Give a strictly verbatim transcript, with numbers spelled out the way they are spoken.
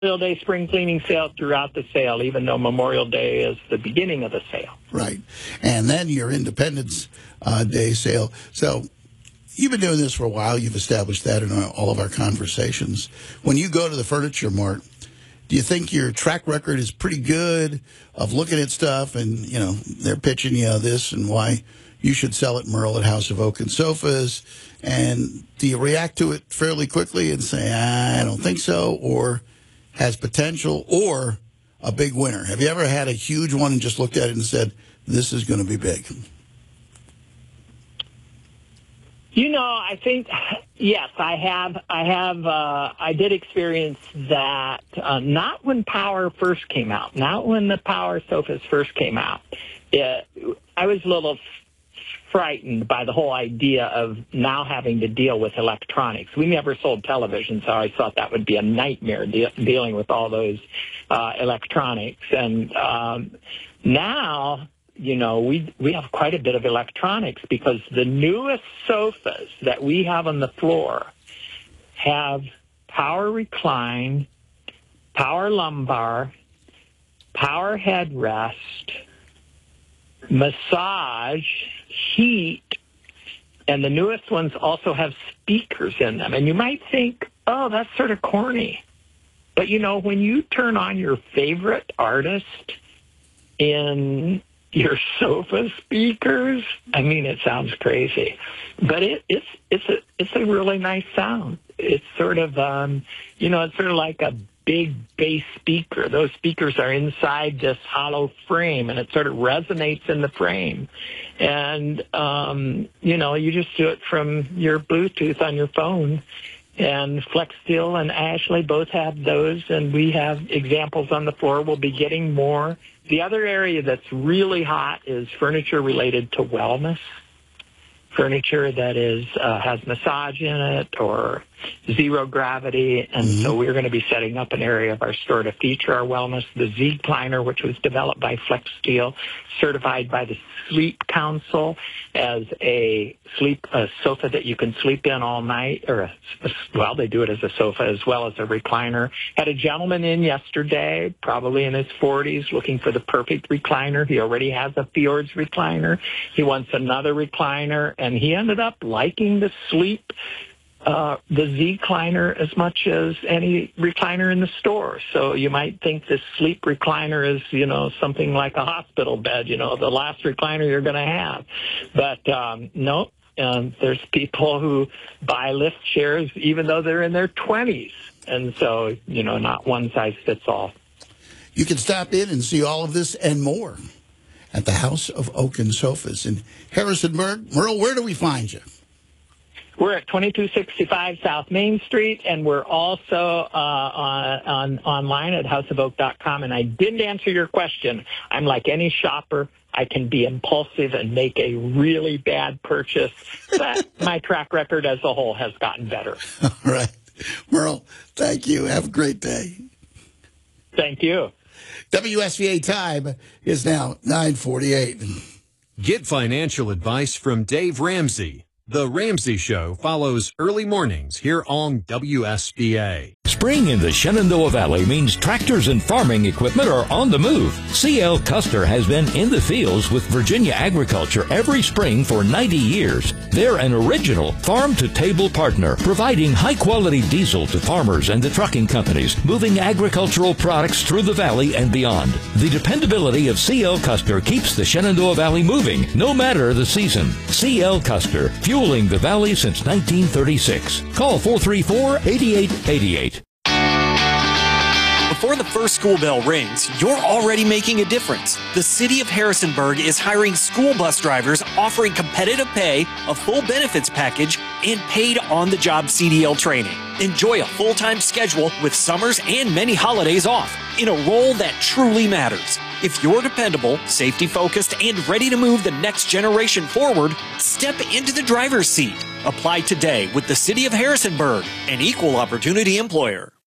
Memorial Day spring cleaning sale throughout the sale, even though Memorial Day is the beginning of the sale. Right. And then your Independence uh, Day sale. So you've been doing this for a while. You've established that in all of our conversations. When you go to the Furniture Mart, do you think your track record is pretty good of looking at stuff and, you know, they're pitching you this and why you should sell it, Merle, at House of Oak and Sofas? And do you react to it fairly quickly and say, I don't think so, or has potential, or a big winner? Have you ever had a huge one and just looked at it and said, this is going to be big? You know, I think, yes, I have. I have. Uh, I did experience that. Uh, not when Power first came out. Not when the Power sofas first came out. It, I was a little frightened by the whole idea of now having to deal with electronics. We never sold television, so I thought that would be a nightmare de- dealing with all those uh, electronics. And um, now, you know, we we have quite a bit of electronics because the newest sofas that we have on the floor have power recline, power lumbar, power headrest, massage, heat, and the newest ones also have speakers in them. And you might think, oh, that's sort of corny. But, you know, when you turn on your favorite artist in your sofa speakers, I mean, it sounds crazy, but it, it's it's a it's a really nice sound. It's sort of um, you know, it's sort of like a big bass speaker. Those speakers are inside this hollow frame, and it sort of resonates in the frame. And um, you know, you just do it from your Bluetooth on your phone. And Flex Steel and Ashley both have those, and we have examples on the floor. We'll be getting more. The other area that's really hot is furniture related to wellness. Furniture that is uh, has massage in it or zero gravity. And mm-hmm. so we're going to be setting up an area of our store to feature our wellness. The Z-Cliner, which was developed by Flex Steel, certified by the Sleep Council as a sleep a sofa that you can sleep in all night. Or a, well, they do it as a sofa as well as a recliner. Had a gentleman in yesterday, probably in his forties, looking for the perfect recliner. He already has a Fjords recliner. He wants another recliner. And he ended up liking the sleep, uh, the Z-Cliner as much as any recliner in the store. So you might think this sleep recliner is, you know, something like a hospital bed, you know, the last recliner you're going to have. But um, no, um, there's people who buy lift chairs even though they're in their twenties. And so, you know, not one size fits all. You can stop in and see all of this and more at the House of Oak and Sofas in Harrisonburg. Merle, where do we find you? We're at twenty-two sixty-five South Main Street, and we're also uh, on, on online at house of oak dot com. And I didn't answer your question. I'm like any shopper. I can be impulsive and make a really bad purchase, but my track record as a whole has gotten better. All right. Merle, thank you. Have a great day. Thank you. W S V A time is now nine forty-eight. Get financial advice from Dave Ramsey. The Ramsey Show follows early mornings here on W S V A. Spring in the Shenandoah Valley means tractors and farming equipment are on the move. C L Custer has been in the fields with Virginia Agriculture every spring for ninety years. They're an original farm-to-table partner, providing high-quality diesel to farmers and the trucking companies, moving agricultural products through the valley and beyond. The dependability of C L Custer keeps the Shenandoah Valley moving, no matter the season. C L Custer, fueling the valley since nineteen thirty-six. Call four three four, eight eight eight eight. Before the first school bell rings, you're already making a difference. The City of Harrisonburg is hiring school bus drivers, offering competitive pay, a full benefits package, and paid on-the-job C D L training. Enjoy a full-time schedule with summers and many holidays off in a role that truly matters. If you're dependable, safety-focused, and ready to move the next generation forward, step into the driver's seat. Apply today with the City of Harrisonburg, an equal opportunity employer.